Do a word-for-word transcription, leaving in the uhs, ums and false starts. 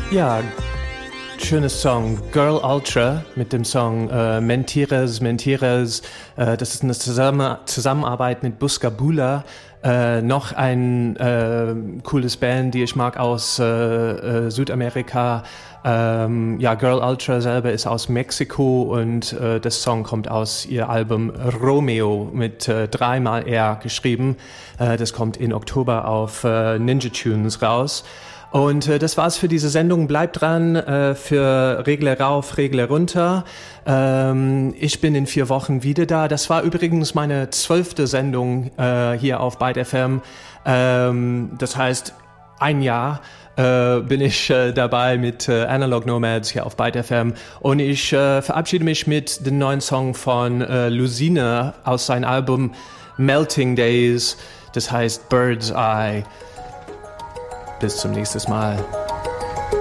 Ja, schönes Song, Girl Ultra mit dem Song äh, Mentiras, Mentiras. Äh, das ist eine Zusammen- Zusammenarbeit mit Buscabula. Äh, noch ein äh, cooles Band, die ich mag aus äh, äh, Südamerika. Ähm, ja, Girl Ultra selber ist aus Mexiko und äh, das Song kommt aus ihr Album Romeo mit äh, dreimal R geschrieben. Äh, das kommt in Oktober auf äh, Ninja Tunes raus. Und äh, das war's für diese Sendung. Bleibt dran äh, für Regle rauf, Regle runter. Ähm, ich bin in vier Wochen wieder da. Das war übrigens meine zwölfte Sendung äh, hier auf Byte F M. Ähm, das heißt, ein Jahr äh, bin ich äh, dabei mit äh, Analog Nomads hier auf Byte F M. Und ich äh, verabschiede mich mit dem neuen Song von äh, Lusine aus seinem Album Melting Days. Das heißt Bird's Eye. Bis zum nächsten Mal.